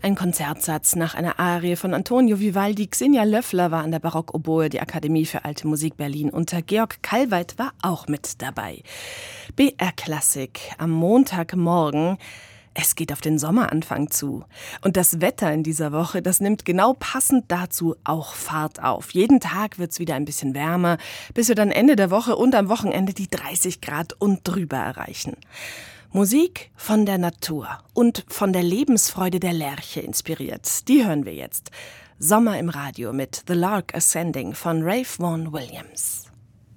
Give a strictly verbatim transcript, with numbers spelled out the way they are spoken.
Ein Konzertsatz nach einer Arie von Antonio Vivaldi. Xenia Löffler war an der Barockoboe, die Akademie für Alte Musik Berlin. Unter Georg Kalweit war auch mit dabei. B R Klassik am Montagmorgen. Es geht auf den Sommeranfang zu. Und das Wetter in dieser Woche, das nimmt genau passend dazu auch Fahrt auf. Jeden Tag wird es wieder ein bisschen wärmer, bis wir dann Ende der Woche und am Wochenende die dreißig Grad und drüber erreichen. Musik von der Natur und von der Lebensfreude der Lerche inspiriert. Die hören wir jetzt. Sommer im Radio mit The Lark Ascending von Ralph Vaughan Williams.